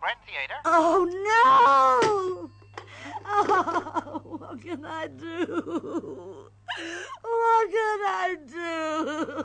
Grand Theater. Oh, no! Oh, what can I do?